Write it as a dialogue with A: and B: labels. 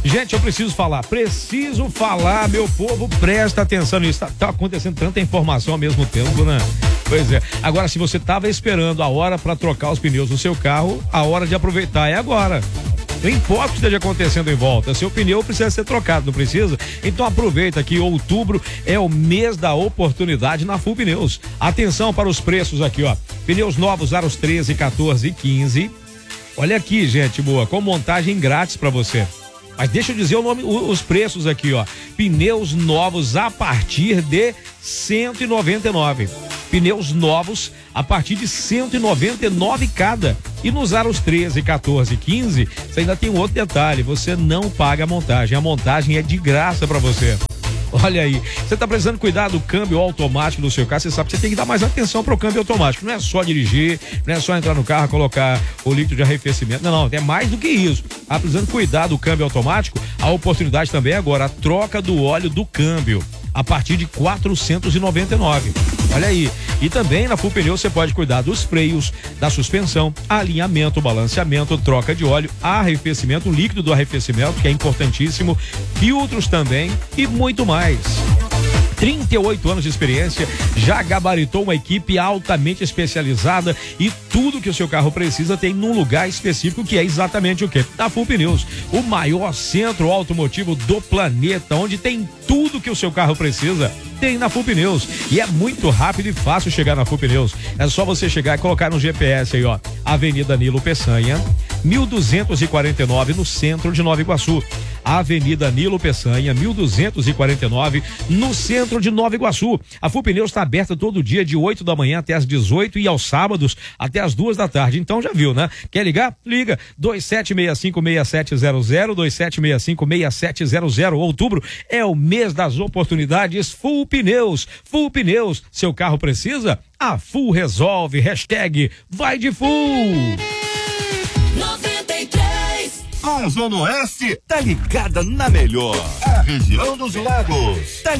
A: Gente, eu preciso falar, meu povo, presta atenção nisso. Tá acontecendo tanta informação ao mesmo tempo, né? Pois é. Agora, se você tava esperando a hora para trocar os pneus do seu carro, a hora de aproveitar é agora. Não importa o que esteja acontecendo em volta, seu pneu precisa ser trocado, não precisa? Então aproveita que outubro é o mês da oportunidade na Full Pneus. Atenção para os preços aqui, ó. Pneus novos aros 13, 14 e 15. Olha aqui, gente boa, com montagem grátis para você. Mas deixa eu dizer os preços aqui, ó. Pneus novos a partir de 199. Pneus novos a partir de 199 cada. E nos aros 13, 14 e 15, você ainda tem um outro detalhe, você não paga a montagem é de graça para você. Olha aí, você tá precisando cuidar do câmbio automático do seu carro, você sabe que você tem que dar mais atenção para o câmbio automático, não é só dirigir, não é só entrar no carro, colocar o líquido de arrefecimento, não, é mais do que isso. Tá precisando cuidar do câmbio automático, a oportunidade também é agora, a troca do óleo do câmbio, a partir de 499. Olha aí. E também na Full Pneus você pode cuidar dos freios, da suspensão, alinhamento, balanceamento, troca de óleo, arrefecimento, líquido do arrefecimento, que é importantíssimo, filtros também e muito mais. 38 anos de experiência, já gabaritou uma equipe altamente especializada e tudo que o seu carro precisa tem num lugar específico, que é exatamente o quê? Da Full Pneus, o maior centro automotivo do planeta, onde tem tudo que o seu carro precisa, tem na Full Pneus. E é muito rápido e fácil chegar na Full Pneus. É só você chegar e colocar no GPS aí, ó, Avenida Nilo Peçanha, 1249, no centro de Nova Iguaçu. Avenida Nilo Peçanha, 1249, no centro de Nova Iguaçu. A Full Pneus está aberta todo dia de 8 da manhã até as 18 e aos sábados até as 2 da tarde. Então já viu, né? Quer ligar? Liga 2765-6700, 2765-6700. Outubro é o mês das oportunidades Full Pneus. Full Pneus, seu carro precisa? A Full resolve. Hashtag vai de Full.
B: 93.
C: A Zona Oeste tá ligada na melhor. A região dos lagos. Tá